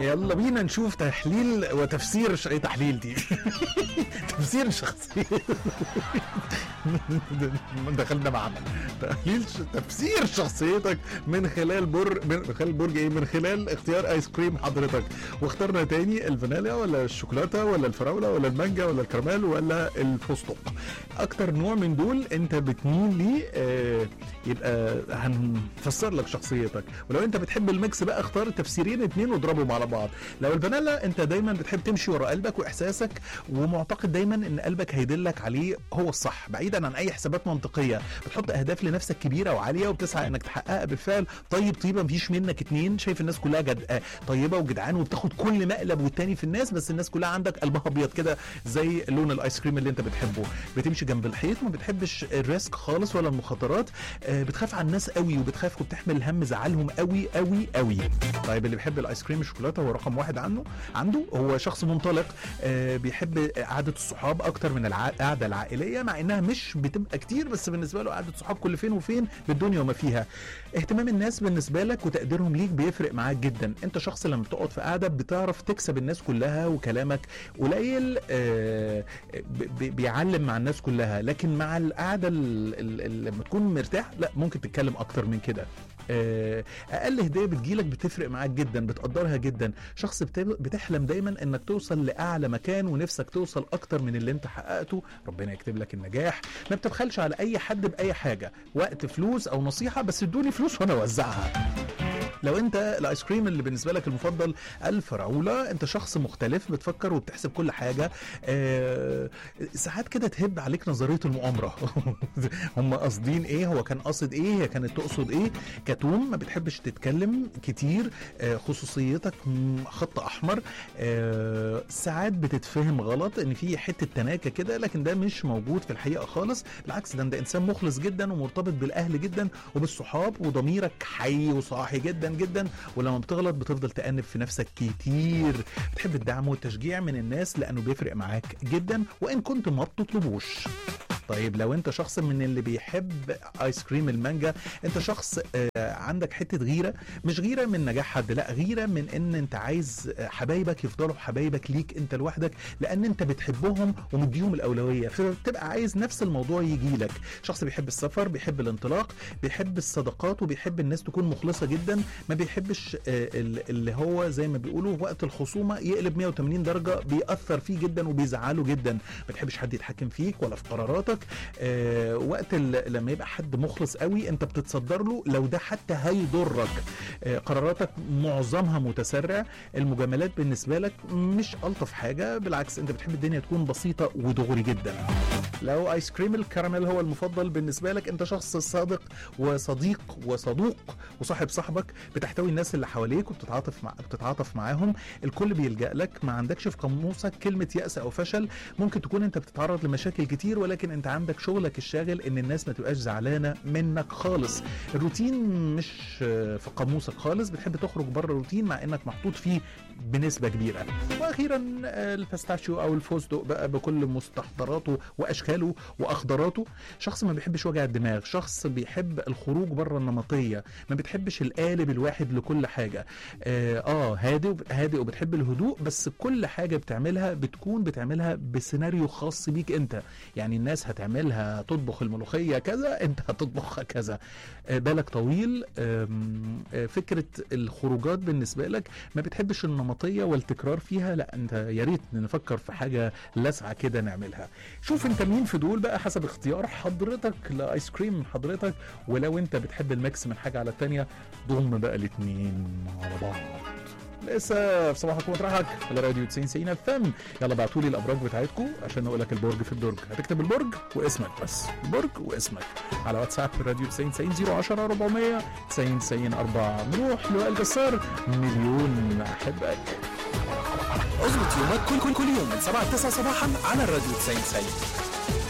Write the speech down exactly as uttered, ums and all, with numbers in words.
يلا بينا نشوف تحليل وتفسير ش... ايه تحليل دي تفسير شخصية دخلنا معمل تحليل ش... تفسير شخصيتك من خلال بر من خلال برج ايه من خلال اختيار ايس كريم حضرتك. واخترنا تاني الفانيليا ولا الشوكولاته ولا الفراوله ولا المانجا ولا الكراميل ولا الفستق. اكتر نوع من دول انت بتميل ليه آه يبقى هنفسر لك شخصيتك. ولو انت بتحب الميكس بقى اختار تفسيرين اتنين واضربهم على بعض. لو الفانيلا انت دايما بتحب تمشي ورا قلبك واحساسك ومعتقد دايما ان قلبك هيدلك عليه هو الصح بعيدا عن اي حسابات منطقيه. بتحط اهداف لنفسك كبيره وعاليه وبتسعى انك تحققها بالفعل. طيب طيبه مفيش منك اتنين. شايف الناس كلها جد... طيبه وجدعان وبتاخد كل مقلب والتاني في الناس بس الناس كلها عندك قلبها ابيض كده زي لون الايس كريم اللي انت بتحبه. بتمشي جنب الحيط ما بتحبش الريسك خالص ولا المخاطرات. بتخاف على الناس قوي وبتخاف وبتحمل هم زعلهم قوي قوي قوي. طيب اللي بيحب الايس كريم الشوكولاته هو رقم واحد عنه عنده هو شخص منطلق. بيحب قعده الصحاب اكتر من القعده العائليه مع انها مش بتبقى كتير بس بالنسبه له قعده صحاب كل فين وفين بالدنيا وما فيها. اهتمام الناس بالنسبه لك وتقديرهم ليك بيفرق معاك جدا. انت شخص لما بتقعد في قعده بتعرف تكسب الناس كلها وكلامك قليل بيعلم مع الناس كلها. لكن مع القعده لما تكون مرتاح لا ممكن تتكلم اكتر من كده. اقل هديه بتجيلك بتفرق معاك جدا بتقدرها جدا. شخص بتحلم دايما انك توصل لاعلى مكان ونفسك توصل اكتر من اللي انت حققته. ربنا يكتب لك النجاح. ما بتبخلش على اي حد باي حاجه وقت فلوس او نصيحه بس ادوني فلوس وانا اوزعها. لو انت الايس كريم اللي بالنسبه لك المفضل الفراوله انت شخص مختلف بتفكر وبتحسب كل حاجه. اه ساعات كده تهب عليك نظريه المؤامره هم قاصدين ايه هو كان قاصد ايه هي كانت تقصد ايه. كتوم ما بتحبش تتكلم كتير. اه خصوصيتك خط احمر. اه ساعات بتتفهم غلط ان في حته تناكه كده لكن ده مش موجود في الحقيقه خالص. بالعكس ده انت انسان مخلص جدا ومرتبط بالاهل جدا وبالصحاب وضميرك حي وصاحي جدا جدا. ولما بتغلط بتفضل تأنب في نفسك كتير. بتحب الدعم والتشجيع من الناس لأنه بيفرق معاك جدا وإن كنت ما بتطلبوش. طيب لو انت شخص من اللي بيحب ايس كريم المانجا انت شخص آه عندك حته غيره. مش غيره من نجاح حد لا غيره من ان انت عايز حبايبك يفضلوا حبايبك ليك انت لوحدك لان انت بتحبهم ومديهم الاولويه فبتبقى عايز نفس الموضوع يجي لك. شخص بيحب السفر بيحب الانطلاق بيحب الصداقات وبيحب الناس تكون مخلصه جدا. ما بيحبش آه اللي هو زي ما بيقولوا وقت الخصومه يقلب مية وتمانين درجه بيأثر فيه جدا وبيزعله جدا. ما بتحبش حد يتحكم فيك ولا في قراراتك. آه وقت لما يبقى حد مخلص قوي انت بتتصدر له لو ده حتى هيضرك. آه قراراتك معظمها متسرع. المجاملات بالنسبه لك مش الطف حاجه بالعكس انت بتحب الدنيا تكون بسيطه ودغري جدا. لو ايس كريم الكراميل هو المفضل بالنسبه لك انت شخص صادق وصديق وصدوق وصاحب صاحبك. بتحتوي الناس اللي حواليك وبتتعاطف مع بتتعاطف معاهم. الكل بيلجأ لك. ما عندكش في قاموسك كلمه يأس او فشل. ممكن تكون انت بتتعرض لمشاكل كتير ولكن انت عندك شغلك الشاغل ان الناس ما تبقاش زعلانه منك خالص. الروتين مش في قاموسك خالص. بتحب تخرج بره الروتين مع انك محطوط فيه بنسبه كبيره. واخيرا الباستاشيو او الفستق بقى بكل مستحضراته واشكاله واخضراته. شخص ما بيحبش وجع الدماغ. شخص بيحب الخروج بره النمطيه. ما بتحبش القالب الواحد لكل حاجه. اه, آه هادئ هادئ وبتحب الهدوء بس كل حاجه بتعملها بتكون بتعملها بسيناريو خاص بيك انت. يعني الناس هتعملها تطبخ الملوخيه كذا انت هتطبخها كذا. آه بالك طويل. آه فكره الخروجات بالنسبه لك ما بتحبش النمطيه والتكرار فيها. لا انت يا ريت نفكر في حاجه لسعه كده نعملها. شوف انت مين في دول بقى حسب اختيار حضرتك لايس كريم حضرتك. ولو انت بتحب الميكس من حاجه على الثانيه ضم بقى الاثنين على بعض. لسه في صباحك ومطرحك على راديو تسعين تسعين اف ام. يلا بعتوا لي الابراج بتاعتكم عشان اقول لك البرج في الدرج. هتكتب البرج واسمك بس البرج واسمك على واتساب راديو تسعين تسعين صفر عشرة أربعمية تسعين تسعين أربعة. نروح لوائل جسار مليون احبك. اظبط يومك كل كل كل يوم من سبعة ل تسعة صباحا على الراديو تسعين تسعين.